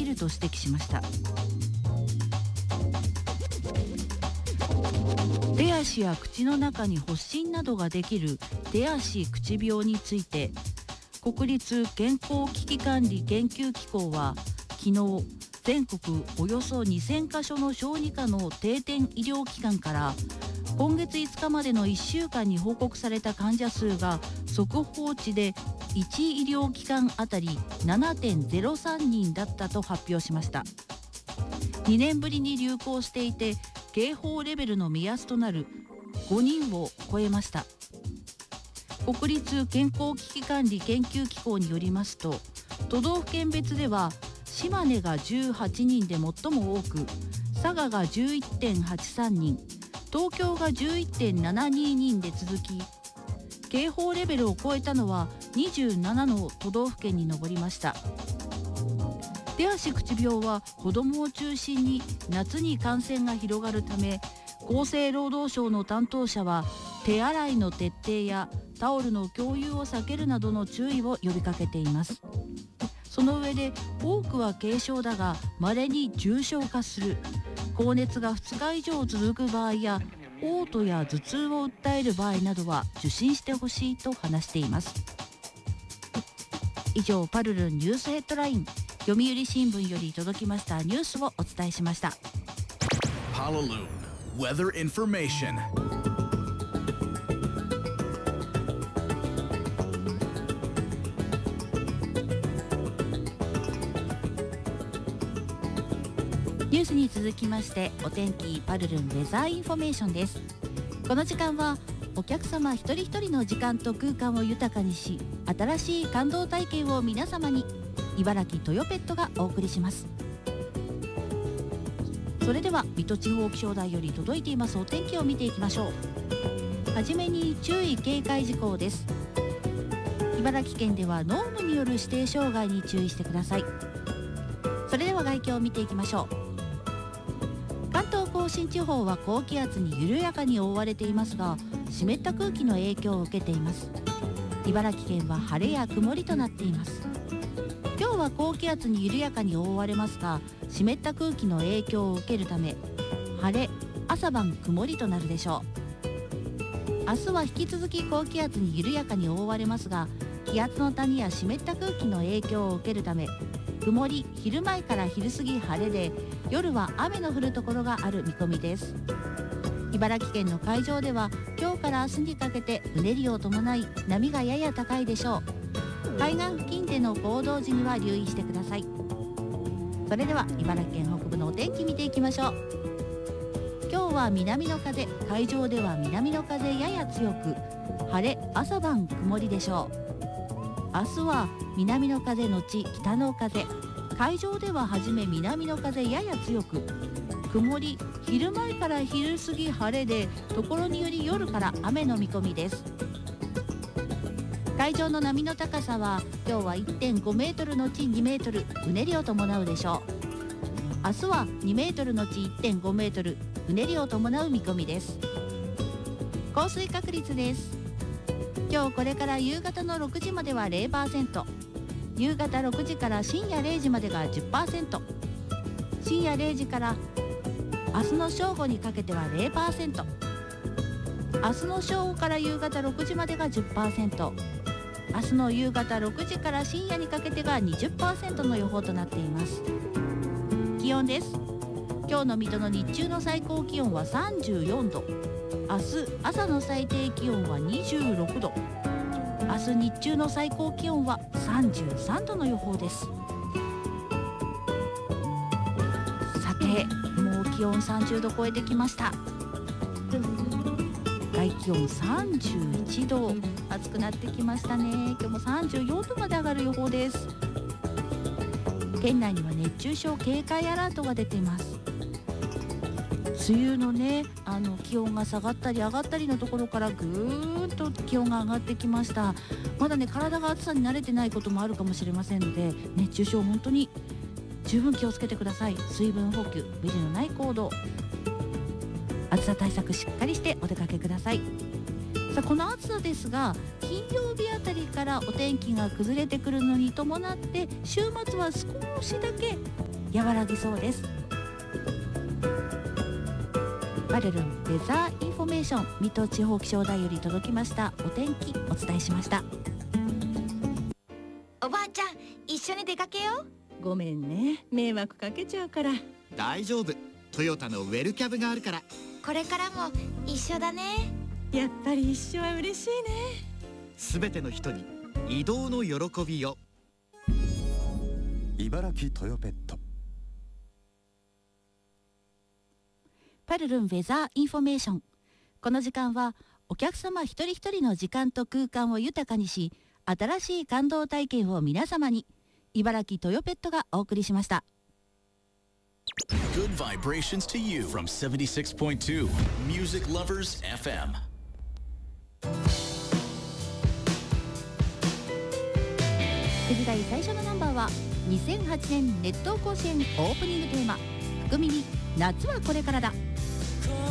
ると指摘しました。手足や口の中に発疹などができる手足口病について、国立健康危機管理研究機構は昨日、全国およそ2000カ所の小児科の定点医療機関から今月5日までの1週間に報告された患者数が速報値で1医療機関あたり 7.03 人だったと発表しました。2年ぶりに流行していて、警報レベルの目安となる5人を超えました。国立健康危機管理研究機構によりますと、都道府県別では島根が18人で最も多く、佐賀が 11.83 人、東京が 11.72 人で続き、警報レベルを超えたのは27の都道府県に上りました。手足口病は子どもを中心に夏に感染が広がるため、厚生労働省の担当者は手洗いの徹底やタオルの共有を避けるなどの注意を呼びかけています。その上で、多くは軽症だが稀に重症化する、高熱が2日以上続く場合や嘔吐や頭痛を訴える場合などは受診してほしいと話しています。以上、パルルンニュースヘッドライン、読売新聞より届きましたニュースをお伝えしました。 パルルン Weather Information。 ニュースに続きまして、お天気パルルンウェザーインフォメーションです。この時間はお客様一人一人の時間と空間を豊かにし、新しい感動体験を皆様に、茨城トヨペットがお送りします。それでは水戸地方気象台より届いていますお天気を見ていきましょう。はじめに注意警戒事項です。茨城県では濃霧による指定障害に注意してください。それでは概況を見ていきましょう。関東甲信地方は高気圧に緩やかに覆われていますが、湿った空気の影響を受けています。茨城県は晴れや曇りとなっています。今日は高気圧に緩やかに覆われますが、湿った空気の影響を受けるため、晴れ、朝晩曇りとなるでしょう。明日は引き続き高気圧に緩やかに覆われますが、気圧の谷や湿った空気の影響を受けるため、曇り、昼前から昼過ぎ晴れで、夜は雨の降るところがある見込みです。茨城県の海上では今日から明日にかけてうねりを伴い、波がやや高いでしょう。海岸付近での行動時には留意してください。それでは茨城県北部のお天気見ていきましょう。今日は南の風、海上では南の風やや強く、晴れ、朝晩曇りでしょう。明日は南の風のち北の風、海上では初め南の風やや強く、曇り、昼前から昼過ぎ晴れで、ところにより夜から雨の見込みです。海上の波の高さは今日は 1.5 メートルのち2メートル、うねりを伴うでしょう。明日は2メートルのち 1.5 メートル、うねりを伴う見込みです。降水確率です。今日これから夕方の6時までは 0%、夕方6時から深夜0時までが 10%、深夜0時から明日の正午にかけては 0%、明日の正午から夕方6時までが 10%、明日の夕方6時から深夜にかけてが 20% の予報となっています。気温です。今日の水戸の日中の最高気温は34度、明日朝の最低気温は26度、明日日中の最高気温は33度の予報です。さて、もう気温30度超えてきました。外気温31度、暑くなってきましたね。今日も34度まで上がる予報です。県内には熱中症警戒アラートが出ています。梅雨のね、気温が下がったり上がったりのところからぐーっと気温が上がってきました。まだね、体が暑さに慣れてないこともあるかもしれませんので、熱中症本当に十分気をつけてください。水分補給、無理のない行動、暑さ対策しっかりしてお出かけください。さあ、この暑さですが、金曜日あたりからお天気が崩れてくるのに伴って、週末は少しだけ和らぎそうです。パルルンウェザーインフォメーション、水戸地方気象台より届きましたお天気お伝えしました。 おばあちゃん、一緒に出かけよう。ごめんね、迷惑かけちゃうから。 大丈夫、トヨタのウェルキャブがあるから。 これからも一緒だね。 やっぱり一緒は嬉しいね。 すべての人に移動の喜びを。 茨城トヨペット。 パルルンウェザーインフォメーション。この時間はお客様一人一人の時間と空間を豊かにし、新しい感動体験を皆様に、茨城トヨペットがお送りしました。 Good vibrations to you from 76.2 Music Lovers FM。 9時台最初のナンバーは2008年熱湯甲子園オープニングテーマ、福耳夏はこれからだ。